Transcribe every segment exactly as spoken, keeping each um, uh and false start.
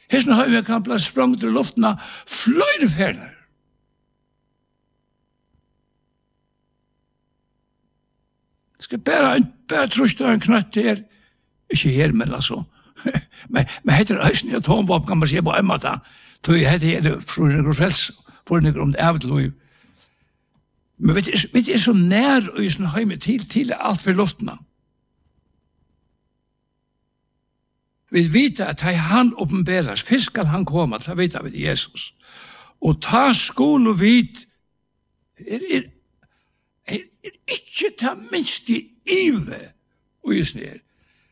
Hesten har vi kan bli sprangt i luftene flere ferder. Skal bare, bare truste en knøtt her, ikke her, men altså, men, men heter Øysten i atomvåpen, kan man si på en måte, så jeg heter her, for en frels, for en om det er liv. Men vi er, er så nær Øysten hjemme til, til alt for luftene. Vi vet at han åpenberes, først skal han komme, da vet vi Jesus. Og ta skål og vit, er, er, er, er ikke ta minst i ive, og just ned.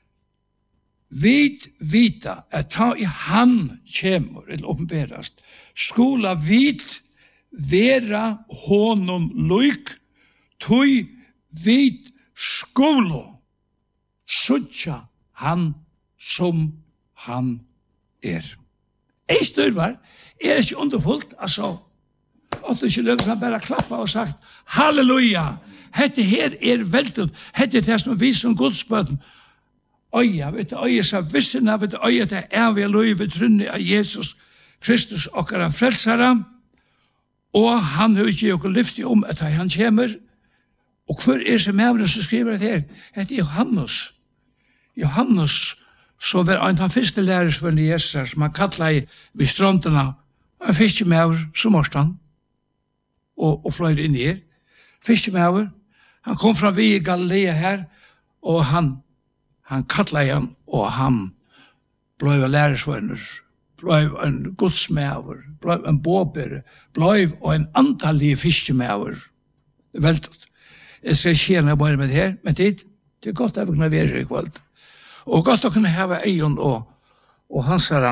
Vit vita at ta i han kjemur, eller åpenberes, skola vit vera honom lyk, tui vit skolo, suttja han som han er. Jeg styrvar, er ikke underfullt, altså, at det ikke løgget han bare klappa og sagt, halleluja, hette her er veldig, hette det som vi som godsbøten, øya, vet du, øya seg vissene, vet du, øya det er vi løy betrunnet av Jesus Kristus okkara frelsara, og han har ikke gjort lyftig om at han kommer, og hver er som er som skriver det her, hette Johannes, Johannes, så var en av første lærersvennene Jesus, som han kallet ved strandene, en fiskemauer, som måste han, og, og fløyde inn i her. Fiskemauer, han kom fra vi i Galilea her, og han, han kallet han, og han ble lærersvenner, ble en godsmauer, ble en båber, ble en antallig fiskemauer. Det er veldig. Jeg skal kjenne bare med det her, men det, det er godt at vi kan være i kveld. Og godt å kunne heve egen og, og hans herre.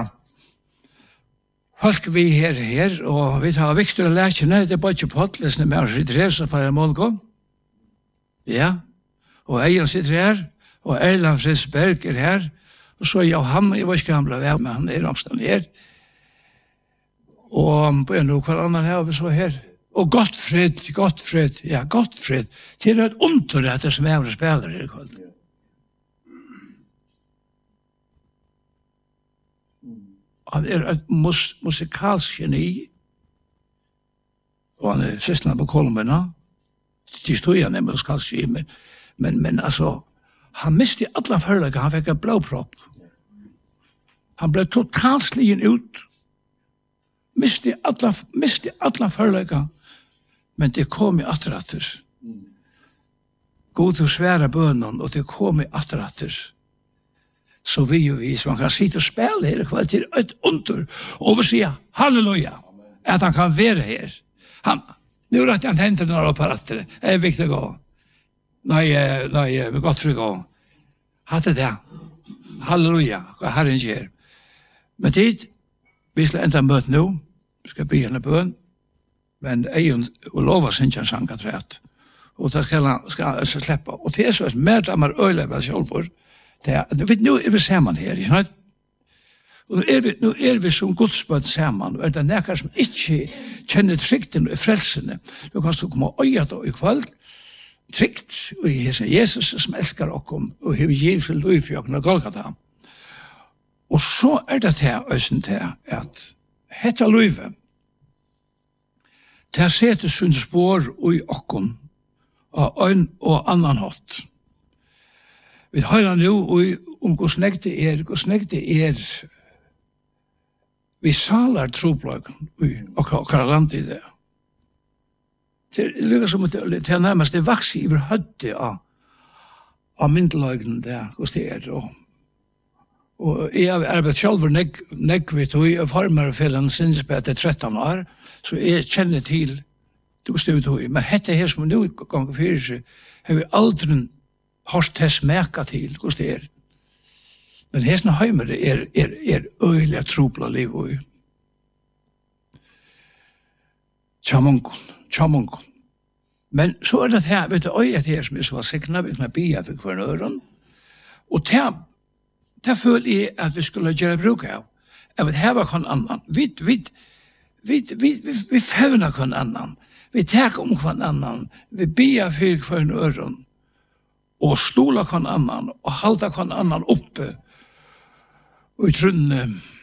Folk vi her her, og vi tar Victor og Lækjene, det er bare ikke pottlesende med oss i Dresa på en måned. Ja, og egen sitter her, og Erland Fridsberg er her, og så Johan, jeg var ikke gamle ved, men han er omstand her. Og på en og hver annen her, vi så her. Og Gottfred, Gottfred, ja, Gottfred, til et under etter som er og spiller her i kveld. Han er et mus musikalsk geni, og han er søsterne på Kolmena, til stod han er musikalsk geni, men, men, men altså, han mistet alle foreløkker, han fikk en blåpropp. Han ble totalt slien ut, mistet alle, mistet alle foreløkker, men det kom i attratter. God til svære bønnen, og det kom i attratter. Så vi og vi, så man kan sitte og spille her, kveld til et under, og vi sier halleluja, at han kan være her. Han, nu rett han hendene når apparater, det er viktig å gå. Nei, nei, vi godt for å gå. Hatte det, halleluja, hva Herren gjør. Men tid, vi skal enda møte nå, vi skal be henne bøn, men egen og lova sin kjent sangatrett, og det skal han skal slippe. Og det er så mer av meg øyne vel selv for, det, nu er vi sammen her, ikke sant? Og nu er vi, nu er vi som godsbøtt sammen, og er det nekker som ikke kjenner trygten og frelsene. Du kan stå komme og øye det i kveld, trygt, og Jesus som elsker oss, og har givet seg lov for oss og Golgata. Og så er det til, øyne til, at hette løyve, til å sette sin spår i oss, og en og annan hatt. Vi hører nå om hvor snegt det er, hvor snegt det er, vi salar tropløkken i okkara land i det. Det er lykkes som det er nærmest det vokser i høyde av, av myndeløgnen der, hos det er. Og, og jeg har arbeidet selv nekvitt, og jeg former for en sinnsbet til tretten år, så jeg kjenner til det hos det vi. Men dette her som nå ganger fyrir seg, har vi aldri hørt til smeka til hos det er. Men hesna heimer er, er, er øyelig tropla liv og tjamonkon, tjamonkon. Men så er det her, vet du, øyet her som er så sikna, vi kan bia for hver øren, og til, til føler jeg at vi skulle gjøre bruk av, jeg vet, her var kon annan, vi, vi, vi, vi, vi, vi fevner kon annan, vi tek om kon annan, vi bia for hver øren, og stola kon annan, og halda kon annan oppe, og i trunne